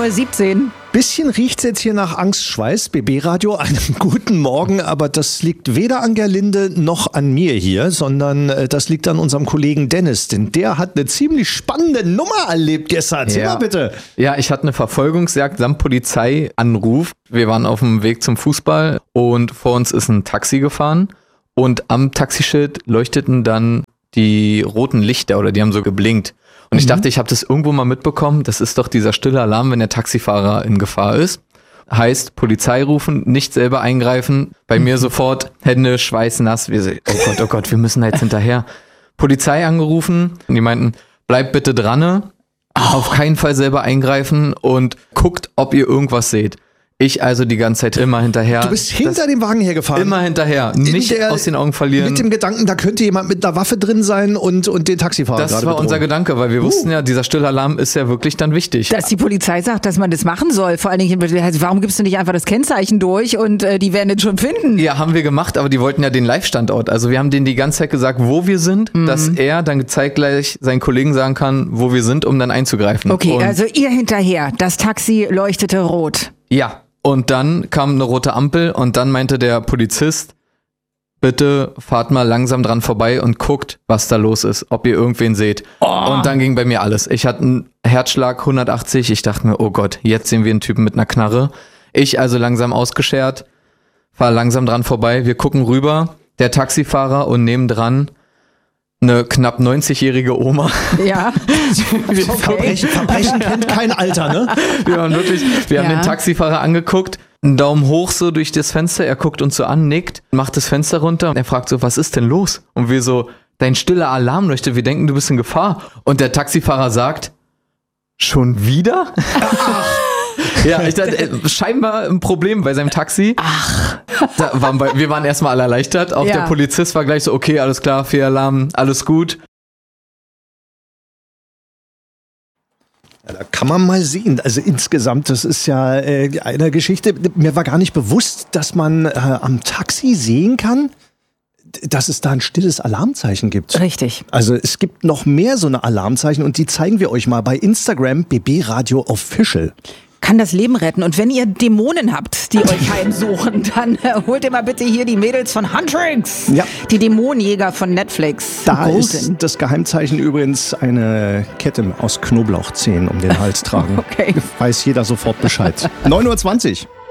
9:17 Uhr. Bisschen riecht's jetzt hier nach Angstschweiß, BB-Radio, einen guten Morgen, aber das liegt weder an Gerlinde noch an mir hier, sondern das liegt an unserem Kollegen Dennis, denn der hat eine ziemlich spannende Nummer erlebt gestern. Erzähl mal bitte. Ja, ich hatte eine Verfolgungsjagd samt Polizeianruf. Wir waren auf dem Weg zum Fußball und vor uns ist ein Taxi gefahren und am Taxischild leuchteten dann die roten Lichter oder die haben so geblinkt. Und ich dachte, ich habe das irgendwo mal mitbekommen. Das ist doch dieser stille Alarm, wenn der Taxifahrer in Gefahr ist. Heißt, Polizei rufen, nicht selber eingreifen. Bei mir sofort Hände schweißnass. Wir so, oh Gott, wir müssen da jetzt hinterher. Polizei angerufen und die meinten, bleibt bitte dran, auf keinen Fall selber eingreifen und guckt, ob ihr irgendwas seht. Ich also die ganze Zeit immer hinterher. Du bist hinter dem Wagen hergefahren? Immer hinterher, nicht aus den Augen verlieren. Mit dem Gedanken, da könnte jemand mit einer Waffe drin sein und den Taxifahrer gerade Das war unser Gedanke, weil wir wussten ja, dieser stille Alarm ist ja wirklich dann wichtig. Dass die Polizei sagt, dass man das machen soll. Vor allen Dingen, warum gibst du nicht einfach das Kennzeichen durch und die werden es schon finden? Ja, haben wir gemacht, aber die wollten ja den Live-Standort. Also wir haben denen die ganze Zeit gesagt, wo wir sind, dass er dann zeitgleich seinen Kollegen sagen kann, wo wir sind, um dann einzugreifen. Okay, und also ihr hinterher. Das Taxi leuchtete rot. Ja. Und dann kam eine rote Ampel und dann meinte der Polizist, bitte fahrt mal langsam dran vorbei und guckt, was da los ist, ob ihr irgendwen seht. Und dann ging bei mir alles. Ich hatte einen Herzschlag 180, ich dachte mir, oh Gott, jetzt sehen wir einen Typen mit einer Knarre. Ich also langsam ausgeschert, fahr langsam dran vorbei, wir gucken rüber, der Taxifahrer und nebendran eine knapp 90-jährige Oma. Ja. Okay. Verbrechen kennt kein Alter, ne? Wir haben den Taxifahrer angeguckt, einen Daumen hoch so durch das Fenster, er guckt uns so an, nickt, macht das Fenster runter und er fragt so, was ist denn los? Und wir so, dein stiller Alarm leuchtet, wir denken, du bist in Gefahr. Und der Taxifahrer sagt, schon wieder? Ja, ich dachte, scheinbar ein Problem bei seinem Taxi. Ach. Wir waren erstmal alle erleichtert. Auch der Polizist war gleich so, okay, alles klar, Fehlalarm, alles gut. Ja, da kann man mal sehen. Also insgesamt, das ist ja eine Geschichte. Mir war gar nicht bewusst, dass man am Taxi sehen kann, dass es da ein stilles Alarmzeichen gibt. Richtig. Also es gibt noch mehr so eine Alarmzeichen und die zeigen wir euch mal bei Instagram, BB Radio Official. Kann das Leben retten. Und wenn ihr Dämonen habt, die euch heimsuchen, dann holt ihr mal bitte hier die Mädels von Huntrix. Ja. Die Dämonenjäger von Netflix. Da ist das Geheimzeichen übrigens eine Kette aus Knoblauchzehen um den Hals tragen. Okay. Weiß jeder sofort Bescheid. 9:20 Uhr.